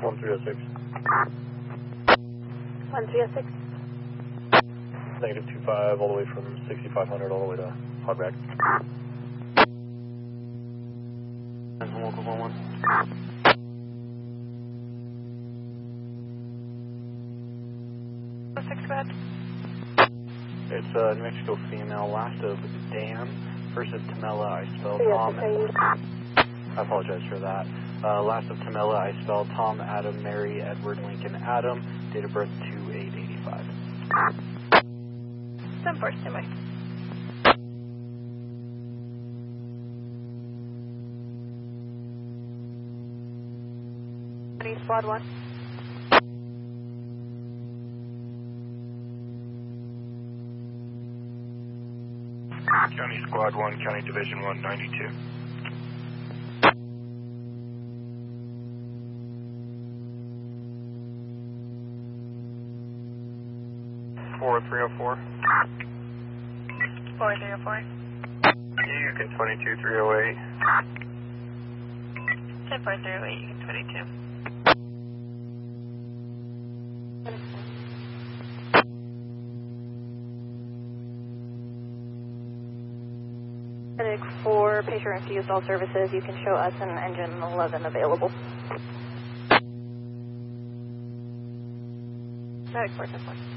1306. 1306. Negative 25 all the way from 6500 all the way to Hogback. And local 11. Go ahead. It's New Mexico female, last of Dan. First is Tamela, I spelled Tom. I apologize for that. Last of Tamela, I spelled Tom, Adam, Mary, Edward, Lincoln, Adam. Date of birth 2885. 10-4, stand by. Squad 1. County Squad 1, County Division 192. Four 304. 4304. Yukon 22308. 10-4-308, Yukon 22. Medic 4, patient refused all services. You can show us an engine 11 available. Medic 4, 10-4.